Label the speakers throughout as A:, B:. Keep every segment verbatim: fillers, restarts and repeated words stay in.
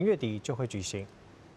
A: 月底就会举行。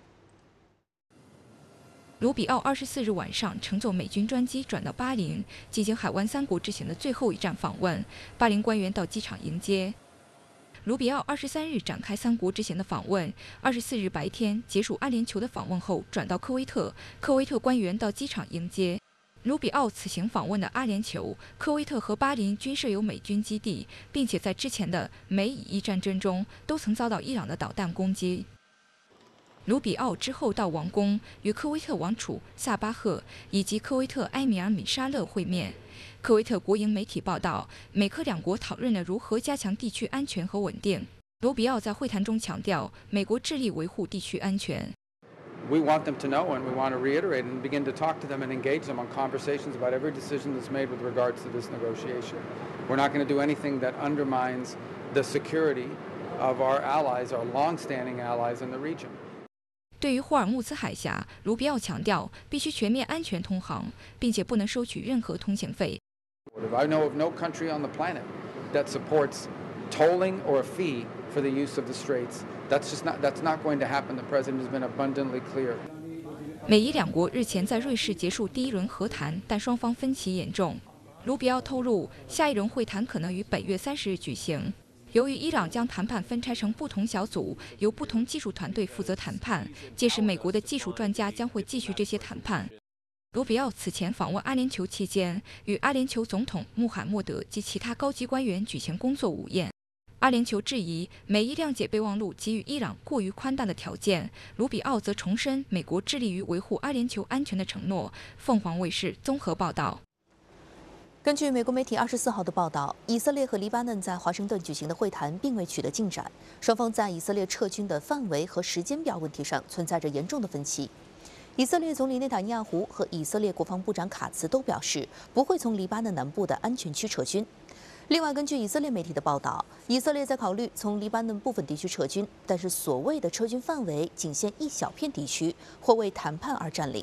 B: 卢比奥二十四日晚上乘坐美军专机转到巴林，进行海湾三国之前的最后一站访问。巴林官员到机场迎接。卢比奥二十三日展开三国之前的访问，二十四日白天结束阿联酋的访问后，转到科威特，科威特官员到机场迎接。卢比奥此行访问的阿联酋、科威特和巴林均设有美军基地，并且在之前的美以伊战争中都曾遭到伊朗的导弹攻击。卢比奥之后到王宫，与科威特王储萨巴赫以及科威特埃米尔米沙勒会面。科威特国营媒体报道，美科两国讨论了如何加强地区安全和稳定。卢比奥在会谈中强调，美国致力维护地区安全。
C: We want them to know, and we want to reiterate and begin to talk to them and engage them on conversations about every decision that's made with regards to this negotiation. We're not going to do anything that undermines the security of our allies, our long-standing allies in the region.
B: 对于霍尔木兹海峡，卢比奥强调必须全面安全通航，并且不能收取任何通行费。
C: I know of no country on the planet that supports tolling or a fee for the use of the straits. That's just not that's not going to happen. The president has been abundantly clear.
B: 美伊两国日前在瑞士结束第一轮和谈，但双方分歧严重。卢比奥透露，下一轮会谈可能于本月三十日举行。由于伊朗将谈判分拆成不同小组，由不同技术团队负责谈判，届时美国的技术专家将会继续这些谈判。卢比奥此前访问阿联酋期间，与阿联酋总统穆罕默德及其他高级官员举行工作午宴。阿联酋质疑美伊谅解备忘录给予伊朗过于宽大的条件，卢比奥则重申美国致力于维护阿联酋安全的承诺。凤凰卫视综合报道。
D: 根据美国媒体二十四号的报道，以色列和黎巴嫩在华盛顿举行的会谈并未取得进展，双方在以色列撤军的范围和时间表问题上存在着严重的分歧。以色列总理内塔尼亚胡和以色列国防部长卡茨都表示不会从黎巴嫩南部的安全区撤军。另外，根据以色列媒体的报道，以色列在考虑从黎巴嫩部分地区撤军，但是所谓的撤军范围仅限一小片地区，或为谈判而占领。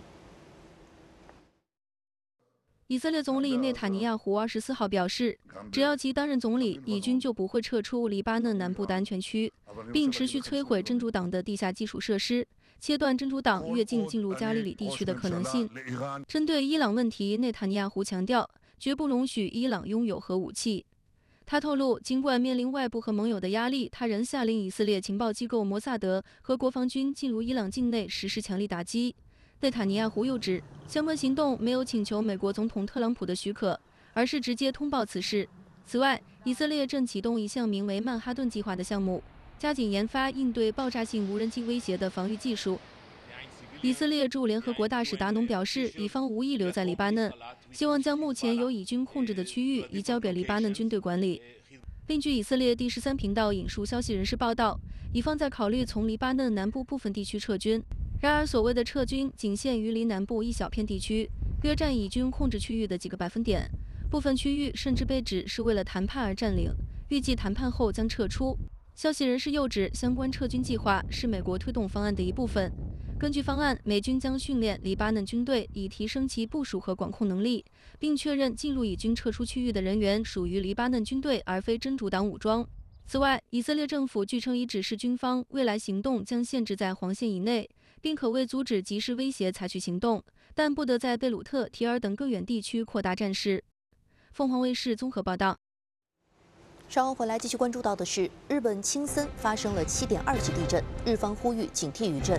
E: 以色列总理内塔尼亚胡二十四号表示，只要其担任总理，以军就不会撤出黎巴嫩南部的安全区，并持续摧毁真主党的地下基础设施，切断真主党越境进入加利里地区的可能性。针对伊朗问题，内塔尼亚胡强调，绝不容许伊朗拥有核武器。他透露，尽管面临外部和盟友的压力，他仍下令以色列情报机构摩萨德和国防军进入伊朗境内实施强力打击。内塔尼亚胡又指，相关行动没有请求美国总统特朗普的许可，而是直接通报此事。此外，以色列正启动一项名为曼哈顿计划的项目，加紧研发应对爆炸性无人机威胁的防御技术。以色列驻联合国大使达农表示，以方无意留在黎巴嫩，希望将目前由以军控制的区域移交给黎巴嫩军队管理。另据以色列第十三频道引述消息人士报道，以方在考虑从黎巴嫩南部部分地区撤军。然而，所谓的撤军仅限于离南部一小片地区，约占以军控制区域的几个百分点。部分区域甚至被指是为了谈判而占领，预计谈判后将撤出。消息人士又指，相关撤军计划是美国推动方案的一部分。根据方案，美军将训练黎巴嫩军队，以提升其部署和管控能力，并确认进入以军撤出区域的人员属于黎巴嫩军队，而非真主党武装。此外，以色列政府据称已指示军方，未来行动将限制在黄线以内，并可为阻止即时威胁采取行动，但不得在贝鲁特、提尔等更远地区扩大战事。凤凰卫视综合报道。
D: 稍后回来继续关注到的是，日本青森发生了七点二级地震，日方呼吁警惕余震。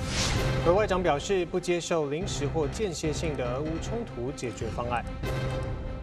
A: 而外长表示不接受临时或间歇性的俄乌冲突解决方案。